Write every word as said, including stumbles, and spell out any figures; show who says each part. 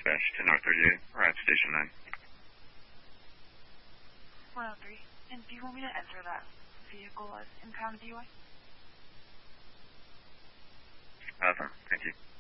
Speaker 1: dispatch to North thirty-eight. We're at Station nine.
Speaker 2: one oh three. And do you want me to enter that vehicle as impound D U I?
Speaker 1: Awesome. Thank you.